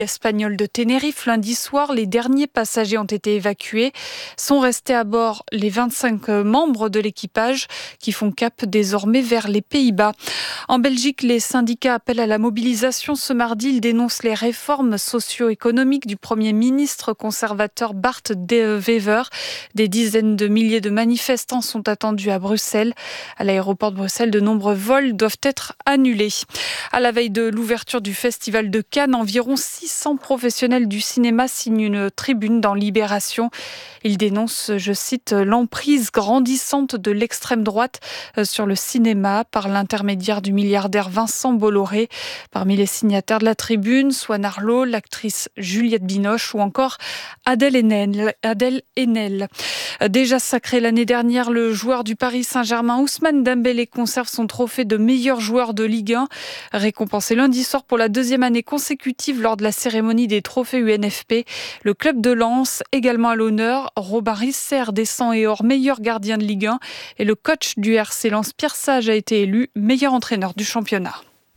Espagnol de Tenerife, lundi soir, les derniers passagers ont été évacués. Sont restés à bord les 25 membres de l'équipage qui font cap désormais vers les Pays-Bas. En Belgique, les syndicats appellent à la mobilisation ce mardi. Ils dénoncent les réformes socio-économiques du Premier ministre conservateur Bart De Wever. Des dizaines de milliers de manifestants sont attendus à Bruxelles. À l'aéroport de Bruxelles, de nombreux vols doivent être annulés. À la veille de l'ouverture du Festival de Cannes, environ 600 professionnels du cinéma signent une tribune dans Libération. Ils dénoncent, je cite, l'emprise grandissante de l'extrême droite sur le cinéma par l'intermédiaire du milliardaire Vincent Bolloré. Parmi les signataires de la tribune, Swan Arlo, l'actrice Juliette Binoche ou encore Adèle Haenel. Déjà sacré l'année dernière, le joueur du Paris Saint-Germain Ousmane Dembélé conserve son trophée de meilleur joueur de Ligue 1, récompensé lundi soir pour la deuxième année consécutive lors de la cérémonie des trophées UNFP. Le club de Lens, également à l'honneur, Robin Risser descend et hors meilleur gardien de Ligue 1 et le coach du RC Lens, Pierre Sage, a été élu meilleur entraîneur du championnat.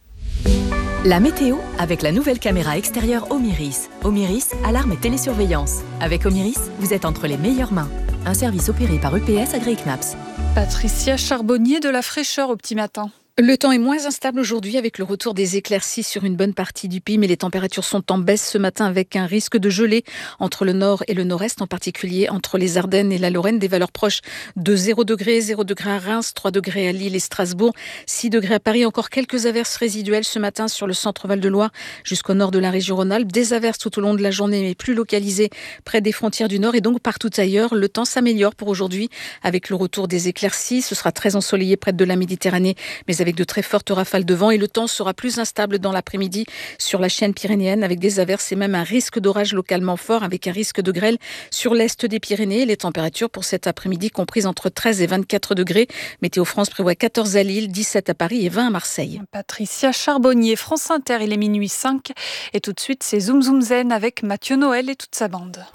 La météo avec la nouvelle caméra extérieure Omiris. Omiris, alarme et télésurveillance. Avec Omiris, vous êtes entre les meilleures mains. Un service opéré par UPS AgriKnaps. Patricia Charbonnier, de la fraîcheur au petit matin. Le temps est moins instable aujourd'hui avec le retour des éclaircies sur une bonne partie du pays, mais les températures sont en baisse ce matin avec un risque de gelée entre le nord et le nord-est, en particulier entre les Ardennes et la Lorraine. Des valeurs proches de 0 degré à Reims, 3 degrés à Lille et Strasbourg, 6 degrés à Paris. Encore quelques averses résiduelles ce matin sur le centre Val-de-Loire jusqu'au nord de la région Rhône-Alpes. Des averses tout au long de la journée, mais plus localisées près des frontières du nord et donc partout ailleurs. Le temps s'améliore pour aujourd'hui avec le retour des éclaircies. Ce sera très ensoleillé près de la Méditerranée, mais avec de très fortes rafales de vent, et le temps sera plus instable dans l'après-midi sur la chaîne pyrénéenne avec des averses et même un risque d'orage localement fort avec un risque de grêle sur l'est des Pyrénées. Les températures pour cet après-midi comprises entre 13 et 24 degrés. Météo France prévoit 14 à Lille, 17 à Paris et 20 à Marseille. Patricia Charbonnier, France Inter, il est minuit 5 et tout de suite c'est Zoom Zoom Zen avec Mathieu Noël et toute sa bande.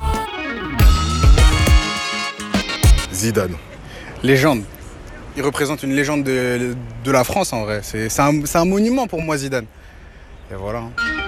Zidane. Légende. Il représente une légende de la France en vrai. C'est un monument pour moi, Zidane. Et voilà.